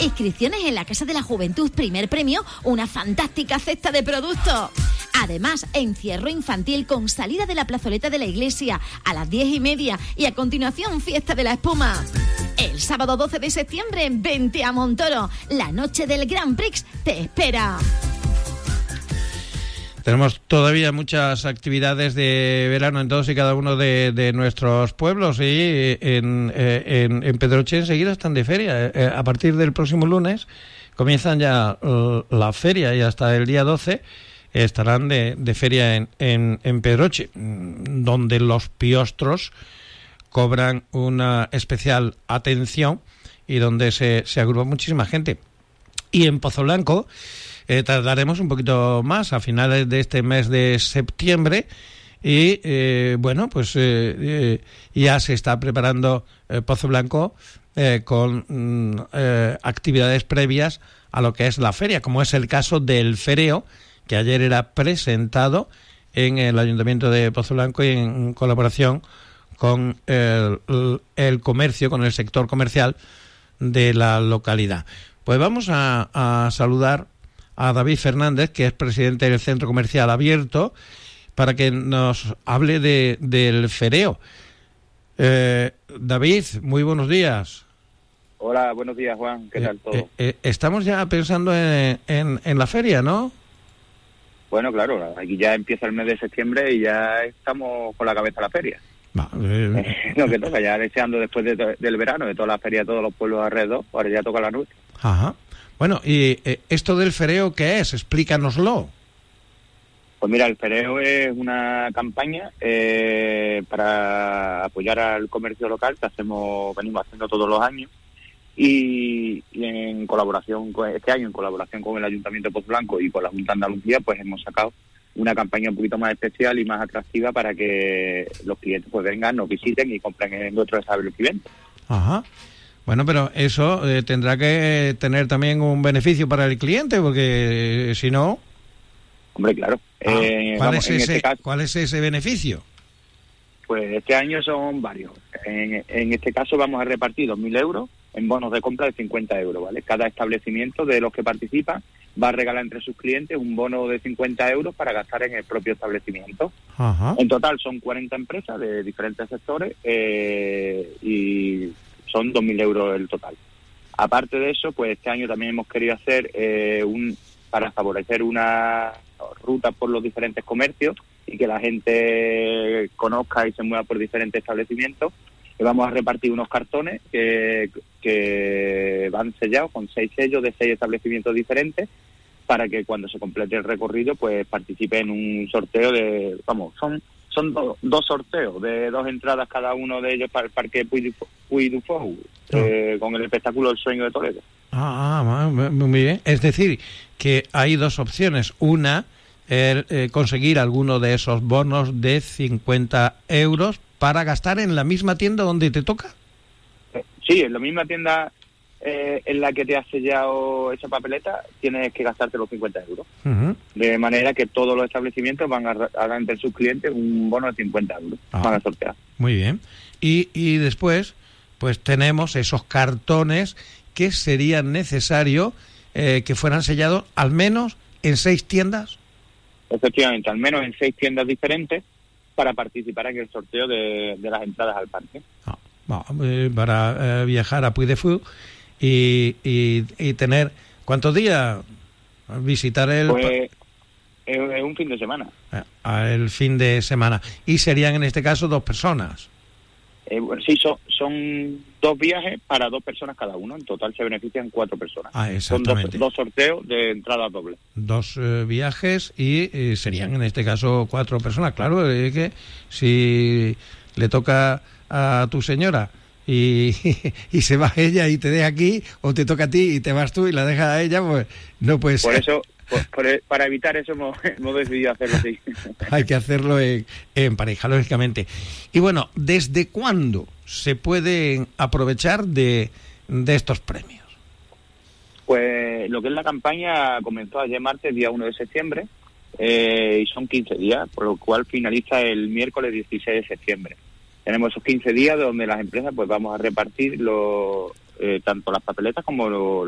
Inscripciones en la Casa de la Juventud, primer premio, una fantástica cesta de productos. Además, encierro infantil con salida de la plazoleta de la iglesia a las 10:30 y a continuación fiesta de la espuma. El sábado 12 de septiembre, vente a Montoro. La noche del Grand Prix te espera. Tenemos todavía muchas actividades de verano en todos y cada uno de nuestros pueblos, y en Pedroche enseguida están de feria. A partir del próximo lunes comienzan ya la feria y hasta el día 12 estarán de feria en Pedroche, donde los piostros cobran una especial atención y donde se agrupa muchísima gente. Y en Pozoblanco tardaremos un poquito más, a finales de este mes de septiembre, y ya se está preparando Pozoblanco con actividades previas a lo que es la feria, como es el caso del Fereo, que ayer era presentado en el Ayuntamiento de Pozoblanco y en colaboración con el comercio, con el sector comercial de la localidad. Pues vamos a saludar a David Fernández, que es presidente del Centro Comercial Abierto, para que nos hable del Fereo. David, muy buenos días. Hola, buenos días, Juan. ¿Qué tal todo? Estamos ya pensando en la feria, ¿no? Bueno, claro, aquí ya empieza el mes de septiembre y ya estamos con la cabeza a la feria. Lo que toca, ya deseando después del verano, de todas las ferias, todos los pueblos alrededor, ahora ya toca la nuestra. Ajá. Bueno, ¿y esto del Fereo qué es? Explícanoslo. Pues mira, el Fereo es una campaña para apoyar al comercio local que venimos haciendo todos los años, y en colaboración con este año, en colaboración con el Ayuntamiento de Pozoblanco y con la Junta de Andalucía, pues hemos sacado una campaña un poquito más especial y más atractiva para que los clientes pues vengan, nos visiten y compren en nuestro establecimiento. Ajá. Bueno, pero eso tendrá que tener también un beneficio para el cliente, porque si no... Hombre, claro. ¿Cuál es ese beneficio? Pues este año son varios. En este caso vamos a repartir 2.000 euros en bonos de compra de 50 euros, ¿vale? Cada establecimiento de los que participan va a regalar entre sus clientes un bono de 50 euros para gastar en el propio establecimiento. Ajá. En total son 40 empresas de diferentes sectores y son 2.000 euros el total. Aparte de eso, pues este año también hemos querido hacer para favorecer una ruta por los diferentes comercios y que la gente conozca y se mueva por diferentes establecimientos. Y vamos a repartir unos cartones que van sellados con 6 sellos de 6 establecimientos diferentes, para que cuando se complete el recorrido pues participe en un sorteo son dos sorteos de 2 entradas cada uno de ellos para el Parque Puy du Fou, con el espectáculo El Sueño de Toledo. Muy bien. Es decir, que hay 2 opciones. Una, conseguir alguno de esos bonos de 50 euros para gastar en la misma tienda donde te toca. Sí, en la misma tienda en la que te has sellado esa papeleta tienes que gastarte los 50 euros. Uh-huh. De manera que todos los establecimientos van a dar entre sus clientes un bono de 50 euros. Van a sortear. Muy bien. Y después, pues tenemos esos cartones que serían necesario que fueran sellados al menos en 6 tiendas. Efectivamente, al menos en 6 tiendas diferentes para participar en el sorteo de las entradas al parque. Para viajar a Puy du Fou y tener... ¿Cuántos días visitar el...? Pues un fin de semana. El fin de semana. Y serían en este caso 2 personas. Sí, son 2 viajes para 2 personas cada uno. En total se benefician 4 personas. Exactamente. Son 2 sorteos de entrada doble. 2 viajes y serían en este caso 4 personas. Claro, es que si le toca a tu señora y se va ella y te deja aquí, o te toca a ti y te vas tú y la dejas a ella, pues no puede ser. Por eso, para evitar eso hemos decidido hacerlo así. Hay que hacerlo en pareja, lógicamente. Y bueno, ¿desde cuándo se pueden aprovechar de estos premios? Pues lo que es la campaña comenzó ayer martes, día 1 de septiembre, y son 15 días, por lo cual finaliza el miércoles 16 de septiembre. Tenemos esos 15 días donde las empresas pues vamos a repartir tanto las papeletas como